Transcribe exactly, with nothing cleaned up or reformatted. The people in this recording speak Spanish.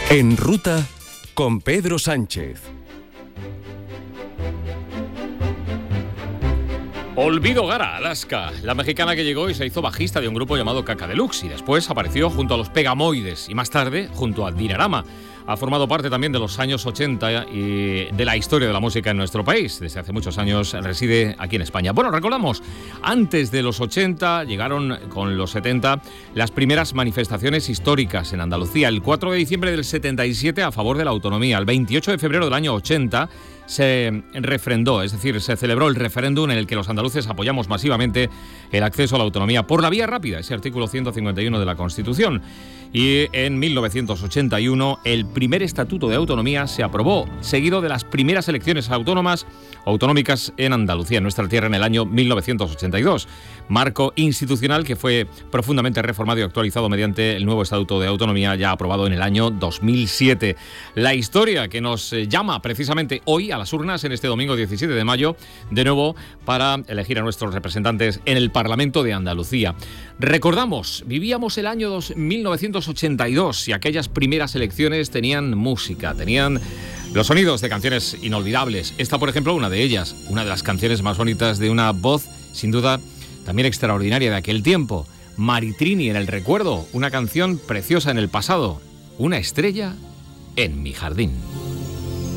En Ruta con Pedro Sánchez. Olvido Gara, Alaska, la mexicana que llegó y se hizo bajista de un grupo llamado Caca Deluxe y después apareció junto a los Pegamoides y más tarde junto a Dinarama. Ha formado parte también de los años ochenta y de la historia de la música en nuestro país. Desde hace muchos años reside aquí en España. Bueno, recordamos, antes de los ochenta llegaron con los setenta las primeras manifestaciones históricas en Andalucía. El cuatro de diciembre del setenta y siete a favor de la autonomía. El veintiocho de febrero del año ochenta se refrendó, es decir, se celebró el referéndum en el que los andaluces apoyamos masivamente el acceso a la autonomía por la vía rápida, ese artículo ciento cincuenta y uno de la Constitución. Y en mil novecientos ochenta y uno el primer estatuto de autonomía se aprobó, seguido de las primeras elecciones autónomas autonómicas en Andalucía, en nuestra tierra, en el año mil novecientos ochenta y dos. Marco institucional que fue profundamente reformado y actualizado mediante el nuevo estatuto de autonomía ya aprobado en el año dos mil siete. La historia que nos llama precisamente hoy a las urnas en este domingo diecisiete de mayo, de nuevo para elegir a nuestros representantes en el Parlamento de Andalucía. Recordamos, vivíamos el año mil novecientos ochenta y dos y aquellas primeras elecciones tenían música, tenían los sonidos de canciones inolvidables. Esta, por ejemplo, una de ellas, una de las canciones más bonitas de una voz, sin duda, también extraordinaria de aquel tiempo. Maritrini en el recuerdo, una canción preciosa en el pasado, una estrella en mi jardín.